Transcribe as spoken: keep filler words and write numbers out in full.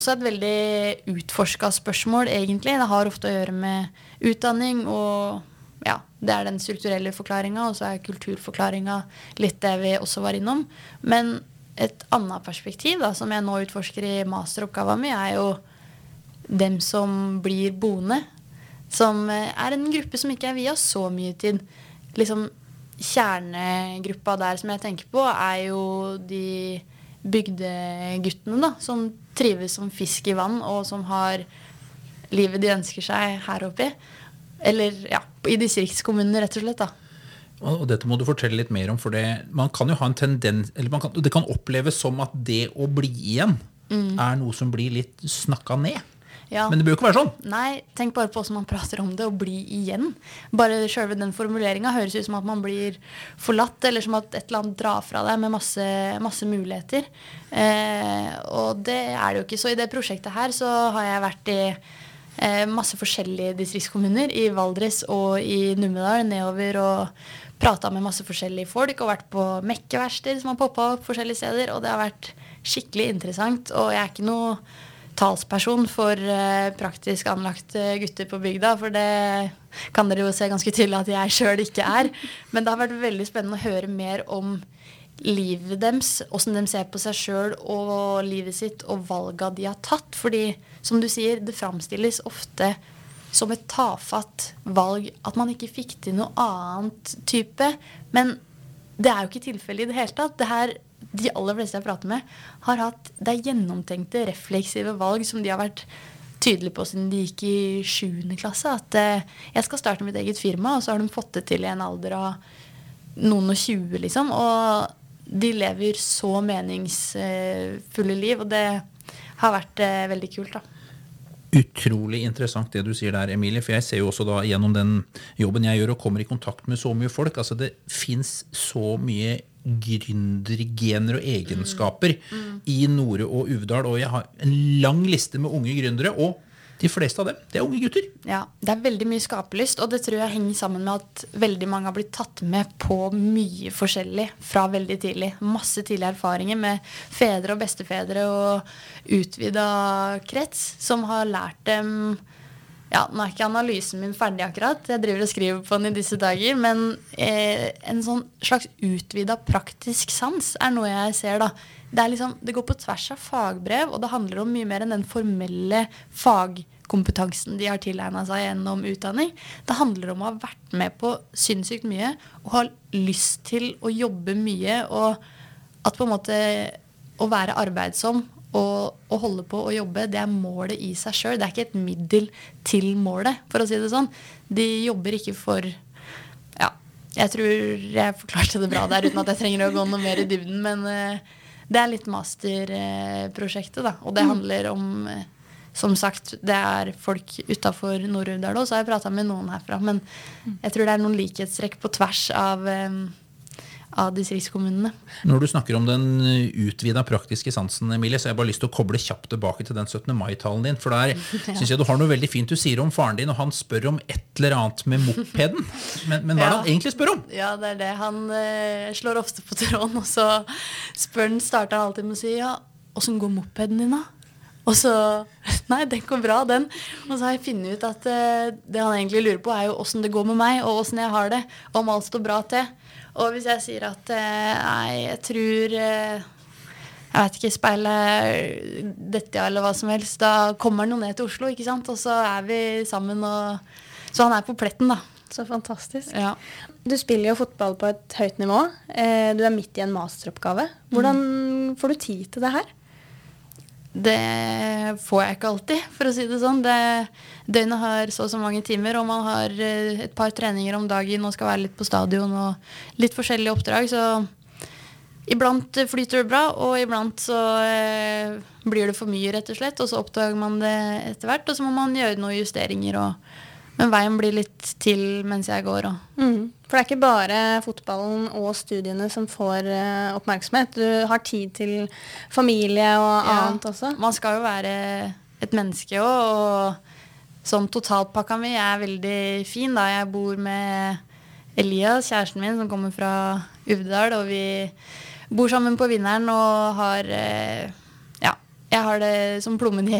også et veldig utforsket spørsmål, egentlig. Det har ofte å gjøre med utdanning, og ja, det er den strukturelle forklaringen, og så er kulturforklaringen litt det vi også var innom. Men et annet perspektiv, da, som jeg nå utforsker i masteroppgaven min, er jo dem som blir boende, som er en gruppe som ikke er via så mye tid. Liksom, kjernegruppa der som jeg tenker på, er jo de bygdeguttene da, som trives som fisk i vann, og som har livet de ønsker seg her oppe i. Eller ja, i distriktskommuner rett og slett da. Og dette må du fortelle litt mer om, for det, man kan jo ha en tendens, eller man kan, det kan oppleves som at det å bli igjen mm. er noe som blir litt snakket ned. Ja. Men det bør jo ikke være sånn. Nei, tenk bare på hvordan man prater om det, å bli igjen. Bare selve den formuleringen høres ut som at man blir forlatt, eller som at et eller annet drar fra deg med masse, masse muligheter. Eh, og det er det jo ikke. Så i det prosjektet her så har jeg vært i eh, masse forskjellige distriktskommuner, i Valdres og i Numedal, nedover og pratet med masse forskjellige folk, og vært på mekkeverster som har poppet opp forskjellige steder, og det har vært skikkelig interessant, og jeg er ikke noe talsperson for eh, praktisk anlagt gutter på bygda, for det kan dere jo se ganske tydelig at jeg selv ikke er. Men det har vært veldig spennende å høre mer om livet deres, hvordan de ser på seg selv og livet sitt, og valgene de har tatt. Fordi, som du sier, det framstilles ofte som et tafatt valg, at man ikke fikk til noe annet type. Men det er jo ikke tilfellet i det hele tatt. Det her de aller fleste jeg prater med, har hatt det gjennomtenkte, refleksive valg som de har vært tydelige på siden de gikk i sjuende klasse, at eh, jeg skal starte mitt eget firma, og så har de fått det til i en alder av noen og tjue, liksom, og de lever så meningsfulle liv, og det har vært eh, veldig kult, da. Utrolig interessant det du sier der, Emilie, for jeg ser jo også da gjennom den jobben jeg gjør og kommer i kontakt med så mye folk, altså det finnes så mye gründergener og egenskaper mm. Mm. i Nore og Uvdal, og jeg har en lang liste med unge gründere, og de fleste av dem, det er unge gutter. Ja, det er veldig mye skapelyst, og det tror jeg henger sammen med at veldig mange har blitt tatt med på mye forskjellig fra veldig tidlig. Masse tidlige erfaringer med fedre og bestefedre og utvidet krets, som har lært dem. Ja, nå er ikke analysen min ferdig akkurat, jeg driver og skriver på den i disse dager, men eh, en sånn slags utvidet praktisk sans er noe jeg ser da. Det, er liksom, det går på tvers av fagbrev, og det handler om mye mer enn den formelle fagkompetansen de har tilegnet seg gjennom utdanning. Det handler om å ha vært med på sinnssykt mye, og ha lyst til å jobbe mye, og at på en måte å være arbeidsom, og å holde på å jobbe, det er målet i seg selv. Det er ikke et middel til målet, for å si det sånn. De jobber ikke for, ja, jeg tror jeg forklarte det bra der, uten at jeg trenger å gå noe mer i dybden, men uh, det er litt masterprosjektet, da. Og det handler om, uh, som sagt, det er folk utenfor Nord-Uvdal, og så har jeg pratet med noen herfra, men jeg tror det er noen likhetstrekk på tvers av um, av distriktskommunene. Når du snakker om den utvidet praktiske sansen, Emilie, så har jeg bare lyst til å koble kjapt tilbake til den syttende mai-talen din, for der ja. synes jeg du har noe veldig fint du sier om faren din, og han spør om et eller annet med mopeden. Men, men hva er det ja. han egentlig spør om? Ja, det er det. Han eh, slår ofte på tråden, og så spør han, starter han alltid med å si, ja, hvordan går mopeden din da? Og så, nei, den går bra, den. Og så har jeg funnet ut at eh, det han egentlig lurer på er jo hvordan det går med meg, og hvordan jeg har det, og om alt står bra til. Og hvis jeg sier at eh, nei, jeg tror eh, jeg vet ikke, speilet dette eller hva som helst, da kommer han jo ned til Oslo, ikke sant? Og så er vi sammen, og så han er på pletten da. Så fantastisk. Ja. Du spiller jo fotball på et høyt nivå. Eh, du er midt i en masteroppgave. Hvordan mm. får du tid til det her? Det får jeg ikke alltid, for å si det sånn. Det, døgnet har så og så mange timer, og man har et par treninger om dagen og skal være litt på stadion og litt forskjellige oppdrag, så iblant flyter det bra, og iblant så eh, blir det for mye rett og slett, og så oppdager man det etter hvert, og så må man gjøre noen justeringer, og, men veien blir litt til mens jeg går. Og. Mm. For det er ikke bare fotballen og studiene som får uh, oppmerksomhet. Du har tid til familie og ja, annet også. Man skal jo være et menneske også, og sånn totalpakka mi er veldig fin da. Jeg bor med Elias, kjæresten min, som kommer fra Uvdal, og vi bor sammen på Vinneren og har uh, ja, jeg har det som plommen i